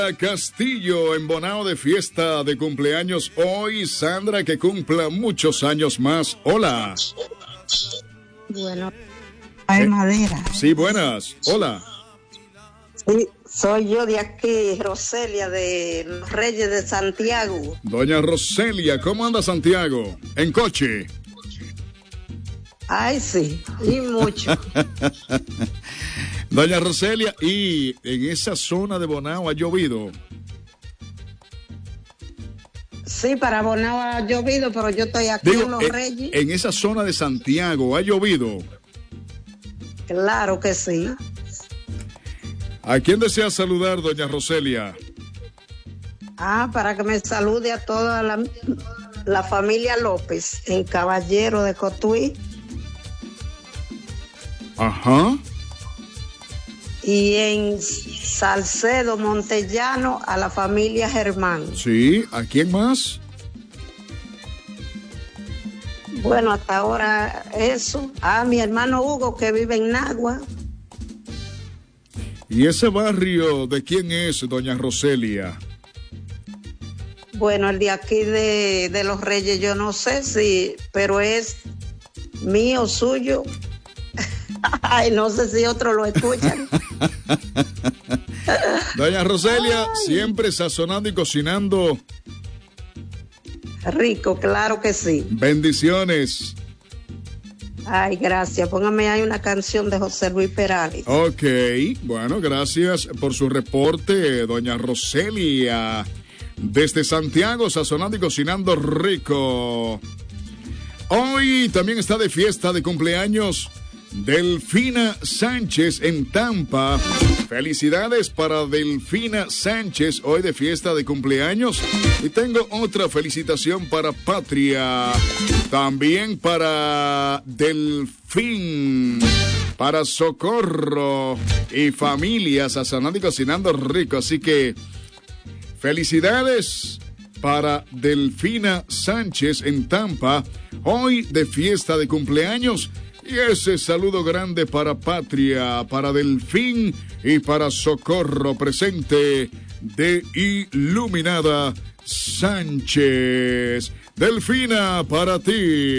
Castillo en Bonao de fiesta de cumpleaños hoy. Sandra, que cumpla muchos años más. Hola. Bueno, hay madera. Sí, buenas. Hola. Sí, soy yo de aquí, Roselia, de los Reyes de Santiago. Doña Roselia, ¿cómo anda Santiago? ¿En coche? Ay, sí, y mucho. Doña Roselia, ¿y en esa zona de Bonao ha llovido? Sí, para Bonao ha llovido, pero yo estoy aquí en Los Reyes. En esa zona de Santiago, ¿ha llovido? Claro que sí. ¿A quién desea saludar, doña Roselia? Para que me salude a toda la familia López, en Caballero de Cotuí. Ajá. Y en Salcedo, Montellano, a la familia Germán. Sí, ¿a quién más? Bueno, hasta ahora eso. Mi hermano Hugo, que vive en Nagua. ¿Y ese barrio de quién es, doña Roselia? Bueno, el de aquí de Los Reyes, yo no sé si, pero es mío, suyo. Ay, no sé si otros lo escuchan. Doña Roselia, siempre sazonando y cocinando. Rico, claro que sí. Bendiciones. Ay, gracias. Póngame ahí una canción de José Luis Perales. Ok, bueno, gracias por su reporte, doña Roselia. Desde Santiago, sazonando y cocinando rico. Hoy también está de fiesta de cumpleaños Delfina Sánchez en Tampa. Felicidades para Delfina Sánchez, hoy de fiesta de cumpleaños. Y tengo otra felicitación para Patria, también para Delfín, para Socorro y familia, sazonando y cocinando rico. Así que felicidades para Delfina Sánchez en Tampa, hoy de fiesta de cumpleaños. Y ese saludo grande para Patria, para Delfín y para Socorro, presente de Iluminada Sánchez. Delfina, para ti.